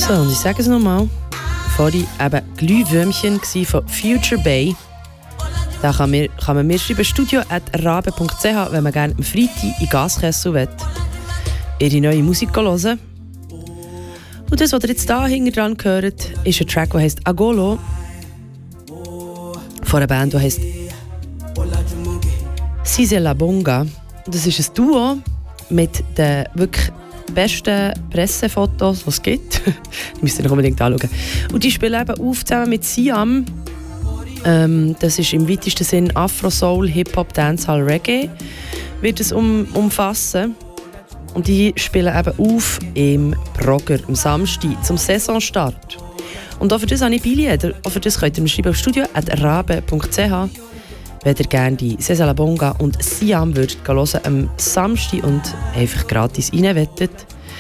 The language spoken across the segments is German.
So, und ich sage es nochmal. Vorhin eben Glühwürmchen von Future Bay. Da kann man mir schreiben, studio@rabe.ch, wenn man gerne am Freitag in Gaskessel will, ihre neue Musik hören. Und das, was ihr jetzt hier hinten dran hört, ist ein Track, der heisst Agolo. Von einer Band, die heisst Sise La Bonga. Das ist ein Duo mit den wirklich besten Pressefotos, die es gibt. Die müsst ihr noch unbedingt anschauen. Und die spielen eben auf zusammen mit Siam. Das ist im weitesten Sinn Afro-Soul, Hip-Hop, Dancehall, Reggae. Wird es umfassen. Und die spielen eben auf im Progger am Samstag zum Saisonstart. Und auch für das habe ich Billette. Auch für das könnt ihr mir schreiben auf studio@rabe.ch, wenn ihr gerne die Sese La Bonga und Siam würdet hören am Samstag und einfach gratis rein wettet.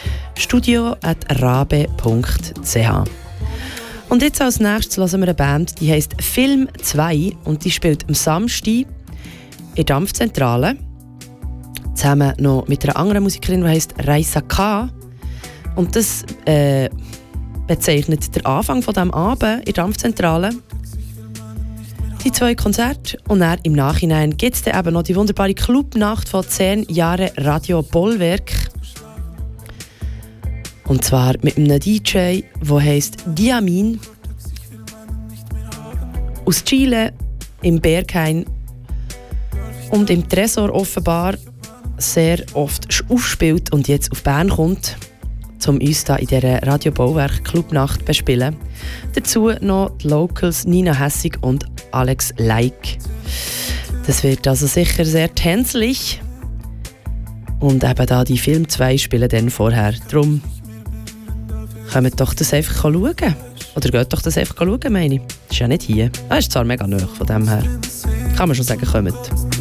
studio@rabe.ch. Und jetzt als nächstes hören wir eine Band, die heisst Film 2 und die spielt am Samstag in der Dampfzentrale. Zusammen noch mit einer anderen Musikerin, die heisst Raisa K. Und das bezeichnet den Anfang von diesem Abend in der Dampfzentrale. Die 2 Konzerte und dann im Nachhinein gibt es dann eben noch die wunderbare Clubnacht von 10 Jahren Radio Bollwerk. Und zwar mit einem DJ, der heisst Diamin. Aus Chile, im Berghain und im Tresor offenbar sehr oft aufspielt und jetzt auf Bern kommt, um uns da in dieser Radio Bauwerk Clubnacht bespielen. Dazu noch die Locals Nina Hessig und Alex Like. Das wird also sicher sehr tänzlich. Und eben da die Film 2 spielen dann vorher. Darum kommt doch das einfach schauen. Oder geht doch das einfach schauen, meine ich. Das ist ja nicht hier. Das ist zwar mega nahe von dem her. Kann man schon sagen, kommt.